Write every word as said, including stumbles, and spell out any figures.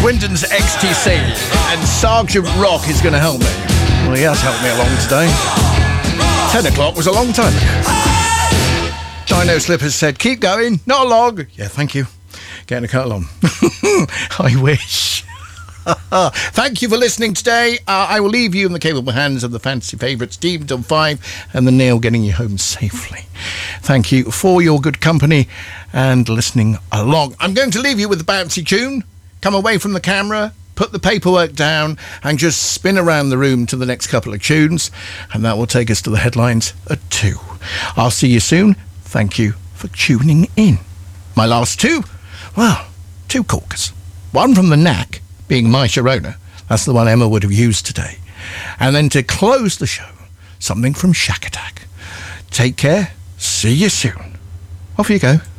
Wyndon's X T C, and Sergeant Rock is going to help me. Well, he has helped me along today. Ten o'clock was a long time ago. Dino Slippers said, keep going, not a log. Yeah, thank you. Getting a cut on. I wish. Thank you for listening today. Uh, I will leave you in the capable hands of the fantasy favourites, Steve until five, and the Neil getting you home safely. Thank you for your good company and listening along. I'm going to leave you with a bouncy tune. Come away from the camera, put the paperwork down, and just spin around the room to the next couple of tunes, and that will take us to the headlines at two. I'll see you soon. Thank you for tuning in. My last two, well, two corkers. One from the Knack, being My Sharona. That's the one Emma would have used today. And then to close the show, something from Shack Attack. Take care. See you soon. Off you go.